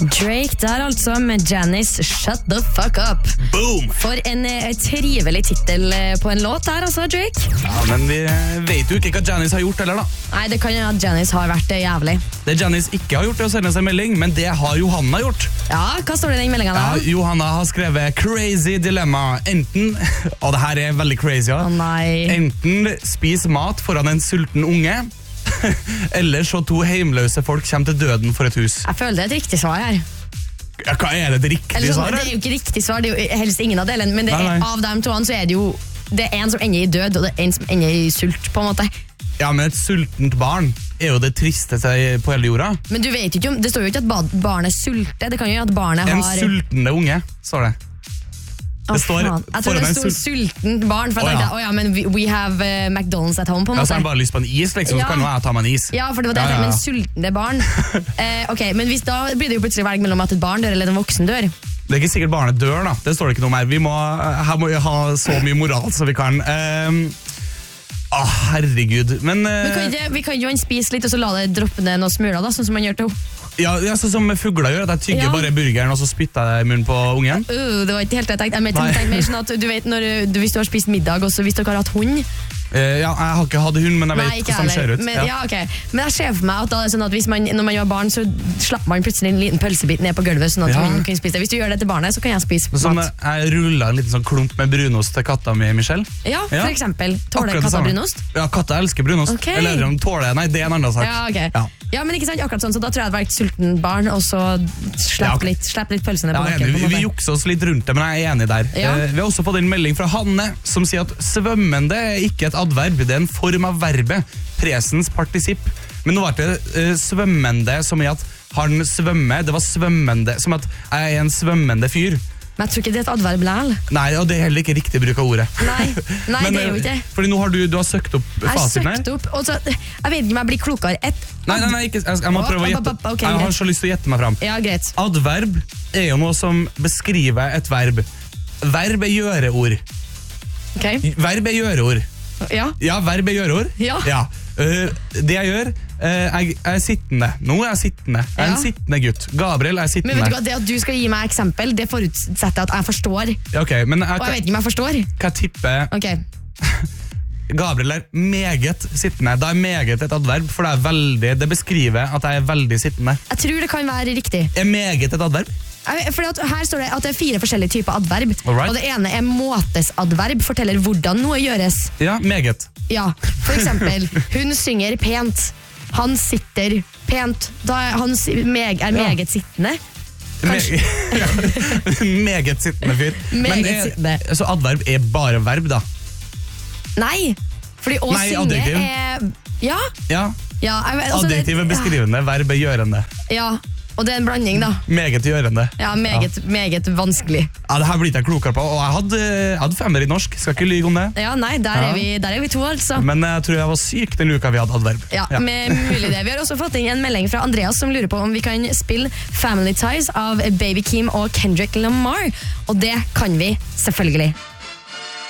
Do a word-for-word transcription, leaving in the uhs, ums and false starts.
Drake der altså, med Janice Shut the fuck up. Boom! For en eh, trivelig titel eh, på en låt der altså, Drake. Ja, men vi vet jo ikke hva Janice har gjort heller da. Nei, det kan jo at Janice har vært eh, jævlig. Det Janice ikke har gjort er å sende seg en melding, men det har Johanna gjort. Ja, hva står det i den meldingen Ja, da? Johanna har skrevet crazy dilemma. Enten, og det her er veldig crazy, ja. Å nei. Enten spis mat foran en sulten unge, eller så to heimløse folk kommer til døden for et hus. Jeg føler det er et riktig svar her. Ja, hva er det et riktig Eller, sånn, svar? det er jo ikke riktig svar, det er jo helst ingen av delene, men det er, Nei, nei. av dem to så er det jo det er en som ender i død, og det er en som ender i sult, på en måte. Ja, men et sultent barn er jo det tristeste på hele jorda. Men du vet jo ikke om, det står jo ikke at ba- barnet sulter, det kan jo gjøre at barnet En har... sultende unge, står det. Å, Det står faen. Jeg tror foran det en sto sult... sulten barn, for Å, jeg ja. tenkte, å ja, men we, we have uh, McDonald's at home, på en Ja, så har måte. han bare lyst på en is, liksom, Ja. så kan jo jeg ta meg en is. Ja, for det var det Ja, jeg ja, ja. tenkte, men sultende barn. eh, ok, men hvis da blir det jo plutselig velg mellom at et barn dør eller en voksen dør. Det er ikke sikkert barnet dør, da. Det står det ikke noe mer. Vi må, her må vi ha så mye moral som vi kan. Um, å, herregud. Men, uh, Men kan ikke, vi kan jo han spise litt, og så la det droppe ned noen smuler, da, sånn som man gjør til henne. ja, ja, sånn som fugler gjør, at jeg tygger Ja. bare burgeren, og så spytter jeg i munnen på ungen. Uh, det var ikke helt det jeg tenkte. Jeg mente- Nei. tenkte mer sånn at du vet, når, du, hvis du har spist middag, også hvis dere har hatt hund. Uh, ja, jeg har ikke hatt hund, men jeg vet Nei, ikke hvordan det ser heller. ut. Men, Ja. ja, ok. Men jeg ser for meg at, da, er det sånn at hvis man, når man var barn, så slapp man plutselig en liten pølsebit ned på gulvet, sånn at Ja. hun kan spise det. Hvis du gjør det til barnet, så kan jeg spise Sånn, mat. jeg ruller en liten sånn klump med brunost til katta mi, Michelle. Ja, for Ja. eksempel. Tåler Akkurat det katta samme. brunost? Ja, katta elsker brunost. Ok. Eller om de tåler det, nei, det er en annen sak. Ja, ok. Ja. Ja, men ikke sant, akkurat sånn, så da tror jeg det var et sulten barn, og så slapp Ja, ok. litt, slapp litt pølsene Ja, på jeg er bakken. enig. på vi, en vi måte. jukser oss litt rundt det, men jeg er enig der. Ja. Eh, vi har også fått en melding fra Hanne, som sier at svømmende er ikke et adverb, det er en form av verbet, presens partisipp. Men nå var det eh, svømmende som i at han svømmer, det var svømmende, som at jeg er en svømmende fyr. Men jeg tror ikke det er et adverb likevel. Nei, og det er heller ikke riktig bruk av ordet. Nei, nei Men, det er jo eh, ikke. Fordi nå har du, du har søkt opp Jeg har fasiten her. søkt opp, og så, jeg vet ikke om jeg blir klokere. Et, Nei, nei, nei, ikke, jeg, jeg må Å, prøve å opp, gjette. opp, opp, ok, Jeg har greit. så lyst til å gjette meg fram. Ja, greit. Adverb er jo noe som beskriver et verb. Verb er gjøreord. Ok, Verb er gjøreord. ja. Ja, verb er gjøreord. Ja. Uh, det jeg gjør, uh, jeg, jeg er sittende. Nå er jeg sittende. Jeg er en Ja. sittende gutt. Gabriel er Men sittende. vet du hva, det at du skal gi meg eksempel, det forutsetter at jeg forstår. Ja, ok, men jeg, Og jeg kan, vet ikke om jeg forstår. kan jeg tippe Ok, Gabriel er meget sittende. Da er meget et adverb, for det, er veldig, det beskriver at jeg er veldig sittende. jeg tror det kan være riktig. Er meget et adverb? Jeg vet- Fordi at her står det at det er fire forskjellige typer adverb. Alright. Og det ene er måtesadverb, forteller hvordan noe gjøres. Ja, meget. Ja, for eksempel, hun synger pent. Han sitter pent. Da er han si- meg, er Ja. meget sittende. Me ja, meget sittende fyr. Meget Men er, sittende. Så adverb er bare verb, da? Nei, fordi å Nei, synge adjektiv. er... Ja, Ja. ja. Jeg, vet- altså, det- Adjektiv er beskrivende, verb er gjørende. Ja, og det er en blanding da. Meget gjørende. Ja, meget, meget vanskelig. Ja, det her blir jeg klokere på, og jeg hadde, jeg hadde femmer i norsk, skal ikke lyge om det. Ja, nei, der, Ja. Er, vi, der er vi to altså. Men jeg tror jeg var syk den uka vi hadde adverb. Ja, med mulig det. Vi har også fått inn en melding fra Andreas som lurer på om vi kan spille Family Ties av Baby Keem og Kendrick Lamar. Og det kan vi selvfølgelig.